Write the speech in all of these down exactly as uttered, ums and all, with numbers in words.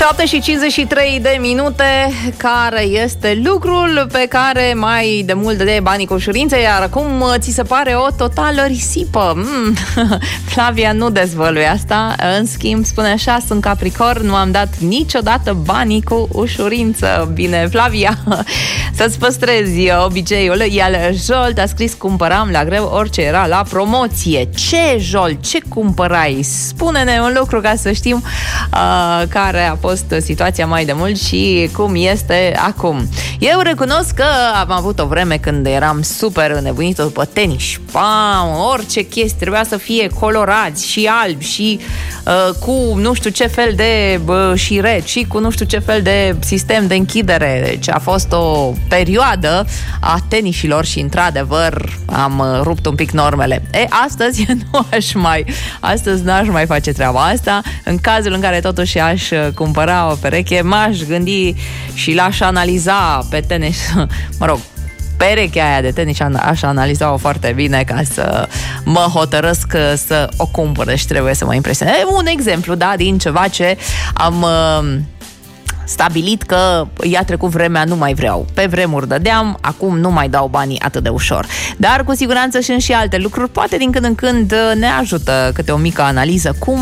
șapte și cincizeci și trei de minute. Care este lucrul pe care mai de mult de banii cu ușurință, iar acum ți se pare o totală risipă? Mm. Flavia nu dezvăluie asta. În schimb spune așa: sunt Capricorn, nu am dat niciodată banii cu ușurință. Bine, Flavia, să-ți păstrezi obiceiul. Iar Jolt a scris: cumpăram la greu orice era la promoție. Ce, Jolt? Ce cumpărai? Spune-ne un lucru ca să știm uh, care a fost situația mai de mult și cum este acum. Eu recunosc că am avut o vreme când eram super înnebunită după tenis. Pam, orice chestie trebuia să fie colorați și albi și uh, cu nu știu ce fel de uh, șiret și cu nu știu ce fel de sistem de închidere. Deci a fost o perioadă a tenisilor și într-adevăr am uh, rupt un pic normele. E, astăzi nu aș mai astăzi n-aș mai face treaba asta. În cazul în care totuși aș cumpăra o pereche, m-aș gândi și l-aș analiza pe tenis, mă rog, perechea aia de tenis aș analiza-o foarte bine ca să mă hotărăsc să o cumpăr și trebuie să mă impresionez. Un exemplu, da, din ceva ce am uh, stabilit că i-a trecut vremea, nu mai vreau. Pe vremuri dădeam, acum nu mai dau banii atât de ușor. Dar cu siguranță sunt și alte lucruri. Poate din când în când ne ajută câte o mică analiză. Cum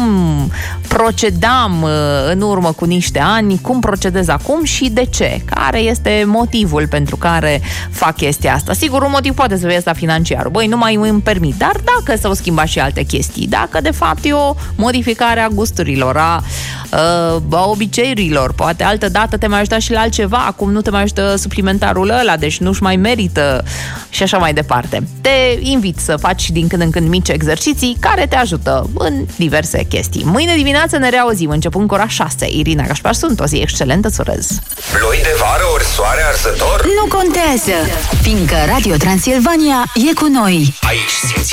procedam în urmă cu niște ani, cum procedez acum și de ce? Care este motivul pentru care fac chestia asta? Sigur, un motiv poate să fie asta financiar. Băi, nu mai îmi permit. Dar dacă s-au schimbat și alte chestii, dacă de fapt e o modificare a gusturilor, a, a obiceiurilor, poate altă dată te mai ajuta și la altceva, acum nu te mai ajută suplimentarul ăla, deci nu-și mai merită și așa mai departe. Te invit să faci din când în când mici exerciții care te ajută în diverse chestii. Mâine dimineață ne reauzim, începând cu ora șase. Irina Gașpar sunt, o zi excelentă, îți urez. Ploi de vară ori soare arzător? Nu contează, fiindcă Radio Transilvania e cu noi. Aici simți